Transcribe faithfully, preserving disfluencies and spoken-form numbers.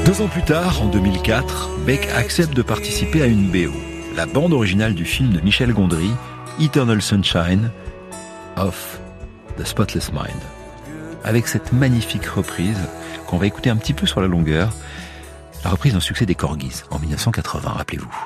Deux ans plus tard, en deux mille quatre, Beck accepte de participer à une B O, la bande originale du film de Michel Gondry, Eternal Sunshine of the Spotless Mind. Avec cette magnifique reprise qu'on va écouter un petit peu sur la longueur, la reprise d'un succès des Corgis en mille neuf cent quatre-vingts, rappelez-vous.